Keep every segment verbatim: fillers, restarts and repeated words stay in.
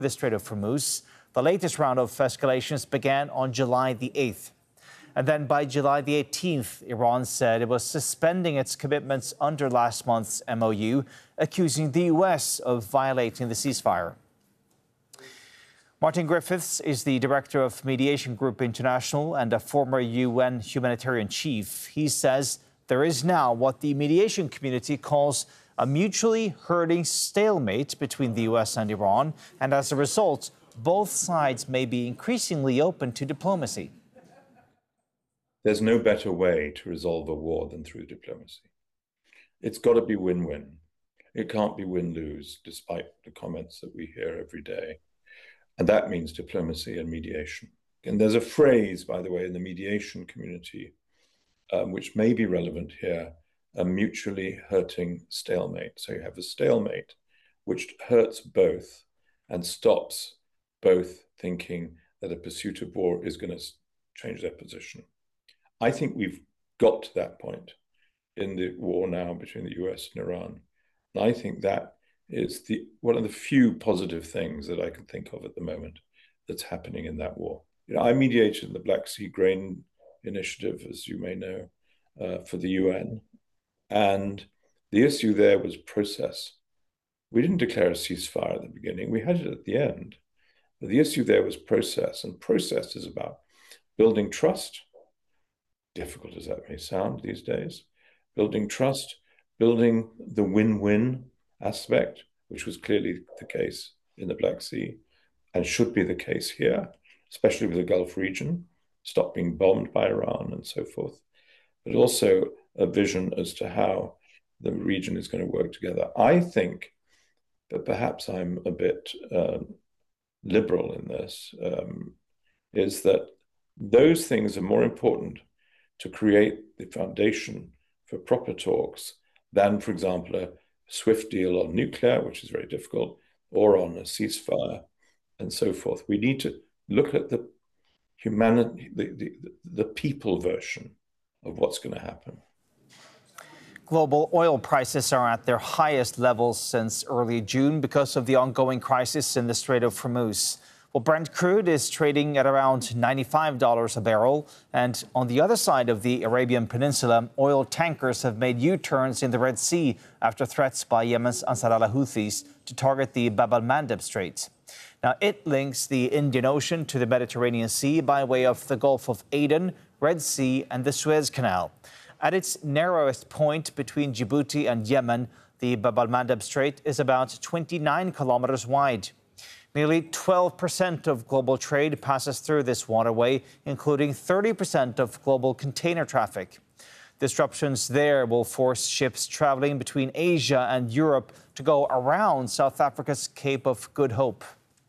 the Strait of Hormuz. The latest round of escalations began on July the eighth. And then by July the eighteenth, Iran said it was suspending its commitments under last month's M O U, accusing the U S of violating the ceasefire. Martin Griffiths is the director of Mediation Group International and a former U N humanitarian chief. He says there is now what the mediation community calls a mutually hurting stalemate between the U S and Iran, and as a result, both sides may be increasingly open to diplomacy. There's no better way to resolve a war than through diplomacy. It's got to be win-win. It can't be win-lose, despite the comments that we hear every day. And that means diplomacy and mediation. And there's a phrase, by the way, in the mediation community, um, which may be relevant here, a mutually hurting stalemate. So you have a stalemate which hurts both and stops both thinking that a pursuit of war is going to change their position. I think we've got to that point in the war now between the U S and Iran. And I think that is the one of the few positive things that I can think of at the moment that's happening in that war. You know, I mediated in the Black Sea Grain Initiative, as you may know, uh, for the U N. And the issue there was process. We didn't declare a ceasefire at the beginning. We had it at the end. But the issue there was process. And process is about building trust, difficult as that may sound these days, building trust, building the win-win aspect, which was clearly the case in the Black Sea and should be the case here, especially with the Gulf region, stop being bombed by Iran and so forth, but also a vision as to how the region is going to work together. I think that perhaps I'm a bit um, liberal in this, um, is that those things are more important to create the foundation for proper talks than, for example, a swift deal on nuclear, which is very difficult, or on a ceasefire and so forth. We need to look at the humanity, the, the, the people version of what's going to happen. Global oil prices are at their highest levels since early June because of the ongoing crisis in the Strait of Hormuz. Well, Brent crude is trading at around ninety-five dollars a barrel. And on the other side of the Arabian Peninsula, oil tankers have made U-turns in the Red Sea after threats by Yemen's Ansar Allah Houthis to target the Bab al-Mandeb Strait. Now, it links the Indian Ocean to the Mediterranean Sea by way of the Gulf of Aden, Red Sea, and the Suez Canal. At its narrowest point between Djibouti and Yemen, the Bab al-Mandeb Strait is about twenty-nine kilometers wide. Nearly twelve percent of global trade passes through this waterway, including thirty percent of global container traffic. Disruptions there will force ships traveling between Asia and Europe to go around South Africa's Cape of Good Hope.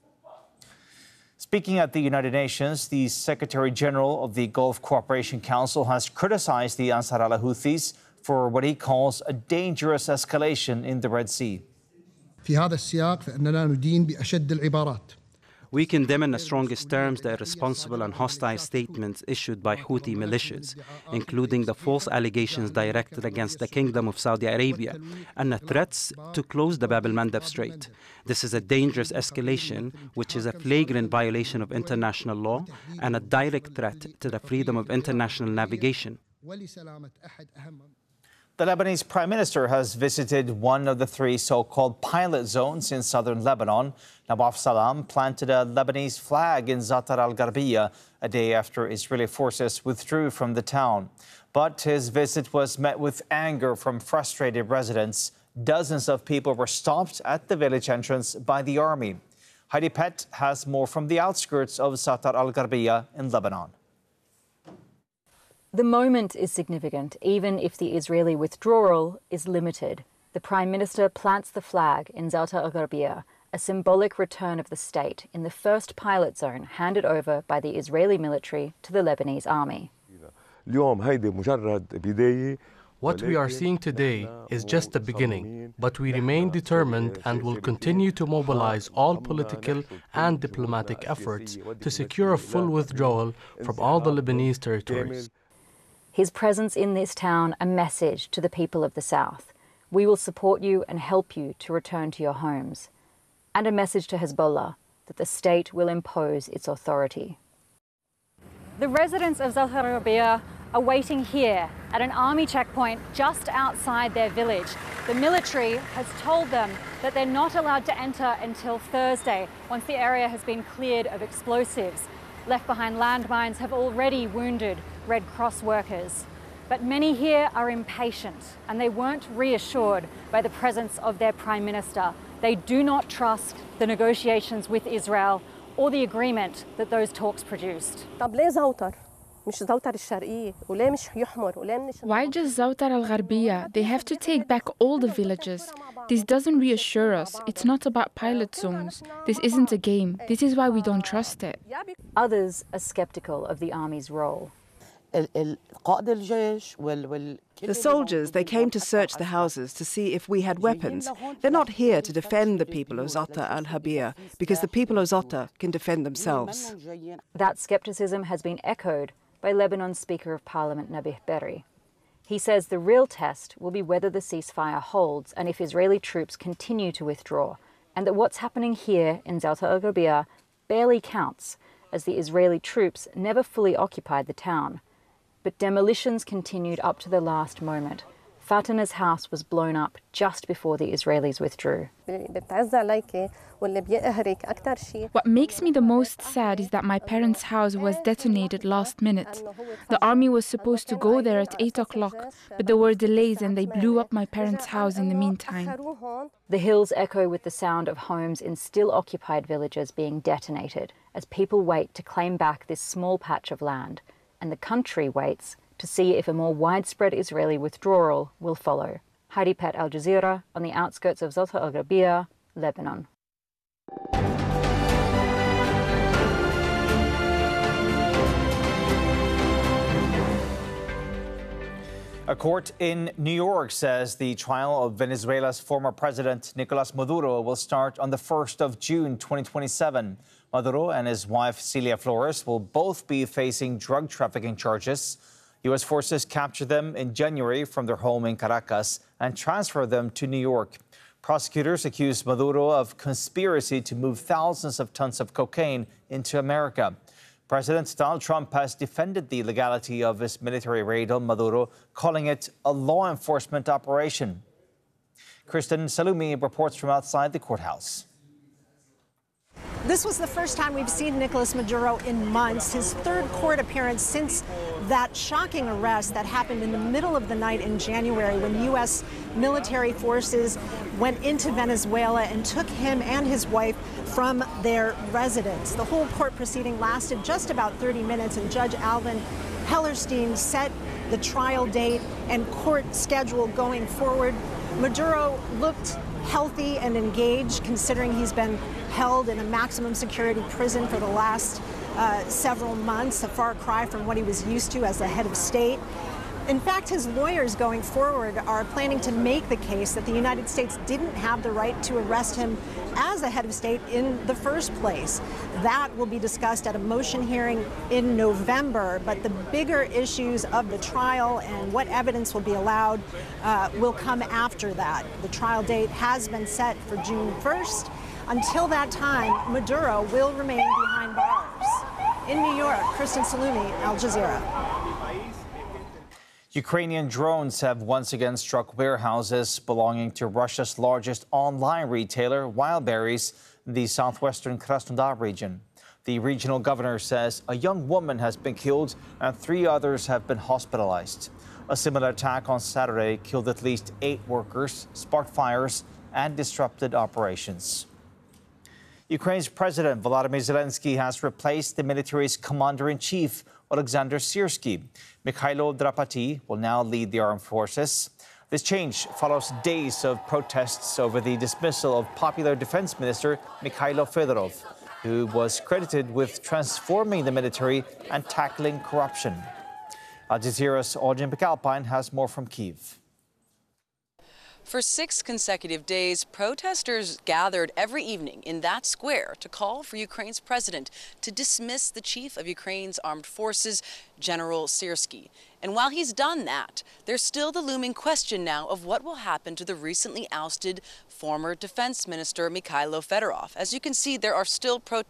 Speaking at the United Nations, the Secretary General of the Gulf Cooperation Council has criticized the Ansar Allah Houthis for what he calls a dangerous escalation in the Red Sea. في هذا السياق فإننا ندين بأشد العبارات. We condemn in the strongest terms the irresponsible and hostile statements issued by Houthi militias, including the false allegations directed against the Kingdom of Saudi Arabia and the threats to close the Bab al-Mandeb Strait. This is a dangerous escalation, which is a flagrant violation of international law and a direct threat to the freedom of international navigation. The Lebanese Prime Minister has visited one of the three so-called pilot zones in southern Lebanon. Nawaf Salam planted a Lebanese flag in Zatar al-Gharbia a day after Israeli forces withdrew from the town. But his visit was met with anger from frustrated residents. Dozens of people were stopped at the village entrance by the army. Heidi Pett has more from the outskirts of Zatar al-Gharbia in Lebanon. The moment is significant, even if the Israeli withdrawal is limited. The Prime Minister plants the flag in Zatar al-Gharbia, a symbolic return of the state in the first pilot zone handed over by the Israeli military to the Lebanese army. What we are seeing today is just the beginning, but we remain determined and will continue to mobilize all political and diplomatic efforts to secure a full withdrawal from all the Lebanese territories. His presence in this town a message to the people of the south. We will support you and help you to return to your homes. And a message to Hezbollah. that the state will impose its authority. The residents of Zalta al-Gharbia are waiting here at an army checkpoint just outside their village. The military has told them that they're not allowed to enter until Thursday, once the area has been cleared of explosives. Left behind landmines have already wounded Red Cross workers. But many here are impatient, and they weren't reassured by the presence of their Prime Minister. They do not trust the negotiations with Israel or the agreement that those talks produced. Why just Zautar al-Gharbia? They have to take back all the villages. This doesn't reassure us. It's not about pilot zones. This isn't a game. This is why we don't trust it. Others are skeptical of the army's role. The soldiers, they came to search the houses to see if we had weapons. They're not here to defend the people of Zautar al-Gharbia, because the people of Zautar can defend themselves. That skepticism has been echoed by Lebanon's Speaker of Parliament, Nabih Berri. He says the real test will be whether the ceasefire holds and if Israeli troops continue to withdraw, and that what's happening here in Zautar al-Gharbia barely counts, as the Israeli troops never fully occupied the town. But demolitions continued up to the last moment. Fatana's house was blown up just before the Israelis withdrew. What makes me the most sad is that my parents' house was detonated last minute. The army was supposed to go there at eight o'clock, but there were delays and they blew up my parents' house in the meantime. The hills echo with the sound of homes in still occupied villages being detonated as people wait to claim back this small patch of land. And the country waits to see if a more widespread Israeli withdrawal will follow. Heidi Pett, Al Jazeera, on the outskirts of Zautar al-Gharbia, Lebanon. A court in New York says the trial of Venezuela's former president, Nicolas Maduro, will start on the first of June twenty twenty-seven. Maduro and his wife, Celia Flores, will both be facing drug trafficking charges. U S forces captured them in January from their home in Caracas and transferred them to New York. Prosecutors accuse Maduro of conspiracy to move thousands of tons of cocaine into America. President Donald Trump has defended the legality of his military raid on Maduro, calling it a law enforcement operation. Kristen Salumi reports from outside the courthouse. This was the first time we've seen Nicolas Maduro in months, his third court appearance since that shocking arrest that happened in the middle of the night in January when U S military forces went into Venezuela and took him and his wife from their residence. The whole court proceeding lasted just about thirty minutes, and Judge Alvin Hellerstein set the trial date and court schedule going forward. Maduro looked healthy and engaged, considering he's been held in a maximum security prison for the last uh, several months, a far cry from what he was used to as the head of state. In fact, his lawyers going forward are planning to make the case that the United States didn't have the right to arrest him as a head of state in the first place. That will be discussed at a motion hearing in November, but the bigger issues of the trial and what evidence will be allowed uh, will come after that. The trial date has been set for June first. Until that time, Maduro will remain behind bars. In New York, Kristen Salumi, Al Jazeera. Ukrainian drones have once again struck warehouses belonging to Russia's largest online retailer, Wildberries, in the southwestern Krasnodar region. The regional governor says a young woman has been killed and three others have been hospitalized. A similar attack on Saturday killed at least eight workers, sparked fires, and disrupted operations. Ukraine's President Volodymyr Zelensky has replaced the military's commander-in-chief, Alexander Syrskyi. Mikhailo Drapati will now lead the armed forces. This change follows days of protests over the dismissal of popular defense minister Mikhailo Fedorov, who was credited with transforming the military and tackling corruption. Al Jazeera's Audrey McAlpine has more from Kyiv. For six consecutive days, protesters gathered every evening in that square to call for Ukraine's president to dismiss the chief of Ukraine's armed forces, General Syrskyi. And while he's done that, there's still the looming question now of what will happen to the recently ousted former defense minister Mikhailo Fedorov. As you can see, there are still protests